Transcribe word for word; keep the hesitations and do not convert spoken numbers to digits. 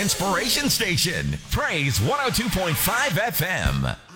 inspiration station. Praise one oh two point five F M.